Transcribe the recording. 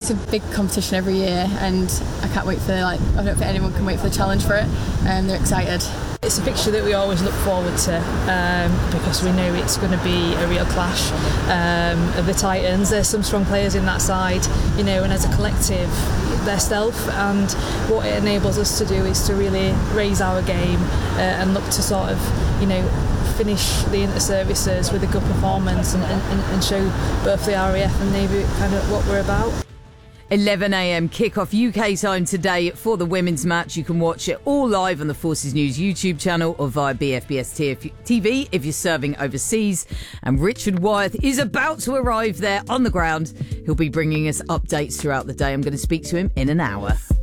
it's a big competition every year, and I can't wait for I don't think anyone can wait for the challenge for it. They're excited. It's a fixture that we always look forward to because we know it's going to be a real clash of the Titans. There's some strong players in that side, and as a collective, they're stealth, and what it enables us to do is to really raise our game and look to sort of, finish the inter-services with a good performance and show both the RAF and Navy kind of what we're about. 11 a.m. kick-off UK time today for the women's match. You can watch it all live on the Forces News YouTube channel or via BFBS TV if you're serving overseas. And Richard Wyeth is about to arrive there on the ground. He'll be bringing us updates throughout the day. I'm going to speak to him in an hour.